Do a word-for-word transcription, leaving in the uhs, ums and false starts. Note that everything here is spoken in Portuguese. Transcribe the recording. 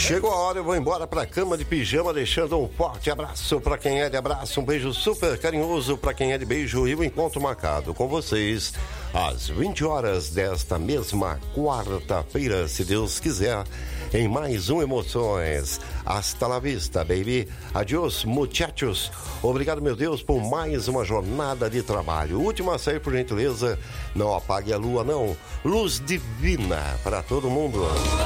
Chegou a hora, eu vou embora pra cama de pijama, deixando um forte abraço pra quem é de abraço, um beijo super carinhoso pra quem é de beijo e o encontro marcado com vocês às vinte horas desta mesma quarta-feira, se Deus quiser, em mais um Emoções. Hasta la vista, baby. Adiós, muchachos. Obrigado, meu Deus, por mais uma jornada de trabalho. Última a sair, por gentileza, não apague a lua, não. Luz divina para todo mundo.